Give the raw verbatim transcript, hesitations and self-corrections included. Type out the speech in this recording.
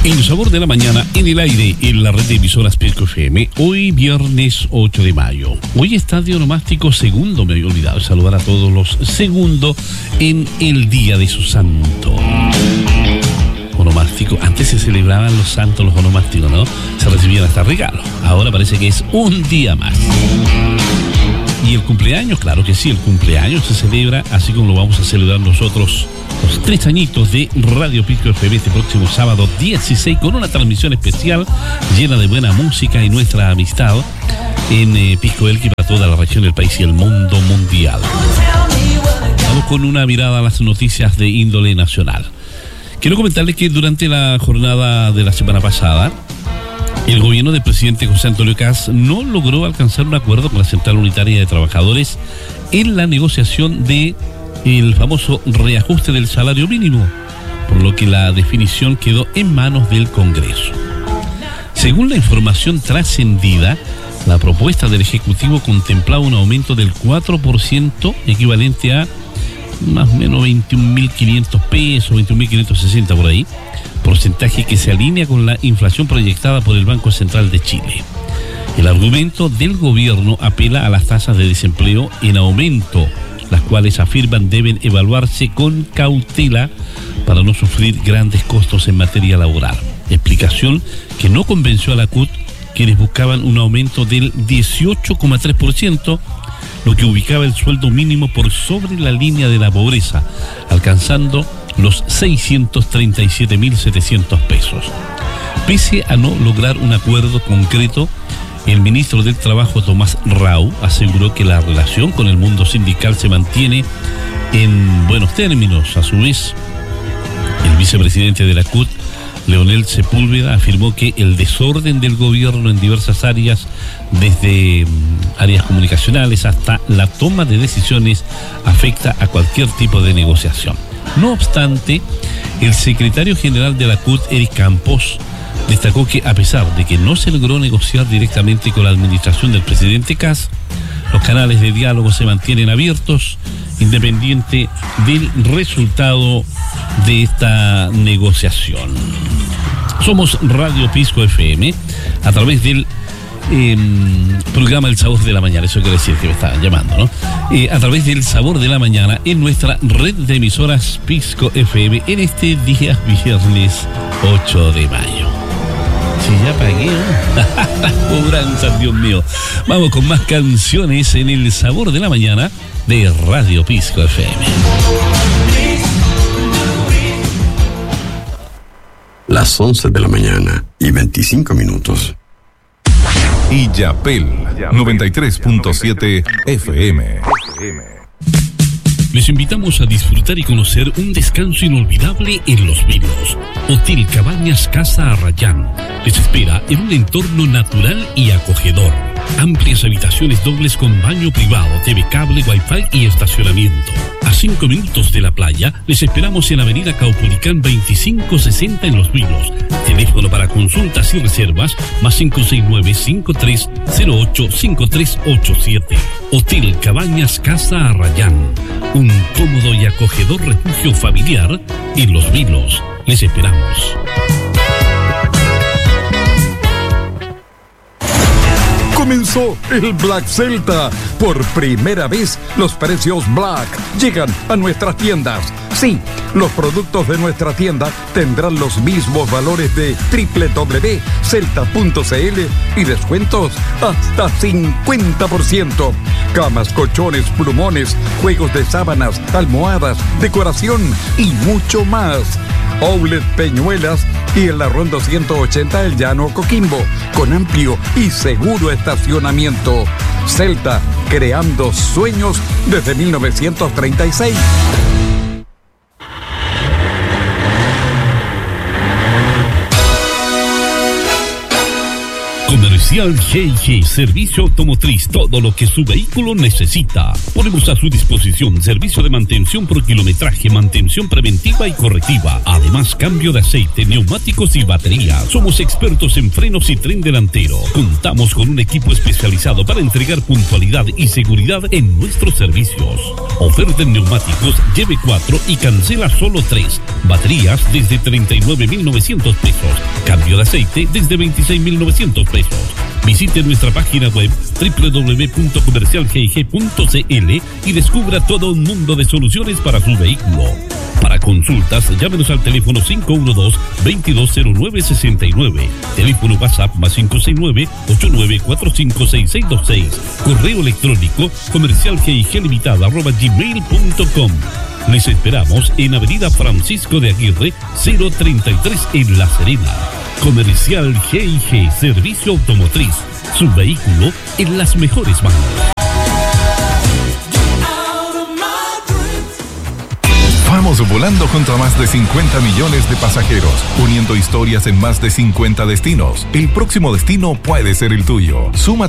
El sabor de la mañana en el aire en la red de emisoras Pisco F M. Hoy viernes ocho de mayo. Hoy estadio onomástico segundo. Me había olvidado de saludar a todos los segundos en el día de su santo. Onomástico. Antes se celebraban los santos, los onomásticos, ¿no? Se recibían hasta regalos. Ahora parece que es un día más. Y el cumpleaños, claro que sí, el cumpleaños se celebra así como lo vamos a celebrar nosotros, los tres añitos de Radio Pisco F M este próximo sábado dieciséis, con una transmisión especial llena de buena música y nuestra amistad en eh, Pisco Elqui para toda la región del país y el mundo mundial. Vamos con una mirada a las noticias de índole nacional. Quiero comentarles que durante la jornada de la semana pasada, el gobierno del presidente José Antonio Kast no logró alcanzar un acuerdo con la Central Unitaria de Trabajadores en la negociación de el famoso reajuste del salario mínimo, por lo que la definición quedó en manos del Congreso. Según la información trascendida, la propuesta del Ejecutivo contemplaba un aumento del cuatro por ciento, equivalente a más o menos veintiún mil quinientos pesos, veintiún mil quinientos sesenta por ahí, porcentaje que se alinea con la inflación proyectada por el Banco Central de Chile. El argumento del gobierno apela a las tasas de desempleo en aumento, las cuales afirman deben evaluarse con cautela para no sufrir grandes costos en materia laboral. Explicación que no convenció a la C U T, quienes buscaban un aumento del dieciocho coma tres por ciento, lo que ubicaba el sueldo mínimo por sobre la línea de la pobreza, alcanzando los seiscientos treinta y siete mil setecientos pesos. Pese a no lograr un acuerdo concreto, el ministro del Trabajo, Tomás Rau, aseguró que la relación con el mundo sindical se mantiene en buenos términos. A su vez, el vicepresidente de la C U T, Leonel Sepúlveda, afirmó que el desorden del gobierno en diversas áreas, desde áreas comunicacionales hasta la toma de decisiones, afecta a cualquier tipo de negociación. No obstante, el secretario general de la C U T, Eric Campos, destacó que a pesar de que no se logró negociar directamente con la administración del presidente Kast, los canales de diálogo se mantienen abiertos, independiente del resultado de esta negociación. Somos Radio Pisco F M, a través del Eh, programa El Sabor de la Mañana, eso quiere decir que me estaban llamando, ¿no? Eh, a través del Sabor de la Mañana en nuestra red de emisoras Pisco F M en este día viernes ocho de mayo. Si ya pagué, ¿no? Las cobranzas, Dios mío. Vamos con más canciones en El Sabor de la Mañana de Radio Pisco F M. Las once de la mañana y veinticinco minutos. Illapel noventa y tres punto siete F M. Les invitamos a disfrutar y conocer un descanso inolvidable en Los Vilos. Hotel Cabañas Casa Arrayán les espera en un entorno natural y acogedor. Amplias habitaciones dobles con baño privado, T V cable, wifi y estacionamiento. A cinco minutos de la playa, les esperamos en Avenida Caupolicán veinticinco sesenta en Los Vilos. Teléfono para consultas y reservas, más cinco seis nueve, cinco tres cero ocho, cinco tres ocho siete. Hotel Cabañas Casa Arrayán. Un cómodo y acogedor refugio familiar en Los Vilos. Les esperamos. Comenzó el Black Celta. Por primera vez, los precios Black llegan a nuestras tiendas. Sí, los productos de nuestra tienda tendrán los mismos valores de doble u doble u doble u punto celta punto c l y descuentos hasta cincuenta por ciento. Camas, colchones, plumones, juegos de sábanas, almohadas, decoración y mucho más. Outlet Peñuelas y en la Ronda ciento ochenta El Llano Coquimbo, con amplio y seguro estacionamiento. Celta, creando sueños desde mil novecientos treinta y seis. Comercial G y G, servicio automotriz, todo lo que su vehículo necesita. Ponemos a su disposición servicio de mantención por kilometraje, mantención preventiva y correctiva. Además, cambio de aceite, neumáticos y batería. Somos expertos en frenos y tren delantero. Contamos con un equipo especializado para entregar puntualidad y seguridad en nuestros servicios. Oferta en neumáticos, lleve cuatro y cancela solo tres. Baterías desde treinta y nueve mil novecientos pesos. Cambio de aceite desde veintiséis mil novecientos pesos. Visite nuestra página web doble u doble u doble u punto comercial g i g punto c l y descubra todo un mundo de soluciones para su vehículo. Para consultas, llámenos al teléfono cinco uno dos, veintidós cero nueve sesenta y nueve. Teléfono WhatsApp más cinco seis nueve, ocho nueve cuatro cinco seis seis dos seis. Correo electrónico comercial gig limitada arroba gmail punto com. Les esperamos en Avenida Francisco de Aguirre, cero treinta y tres en La Serena. Comercial G y G, servicio automotriz. Su vehículo en las mejores manos. Vamos volando junto a más de cincuenta millones de pasajeros, uniendo historias en más de cincuenta destinos. El próximo destino puede ser el tuyo. Súmate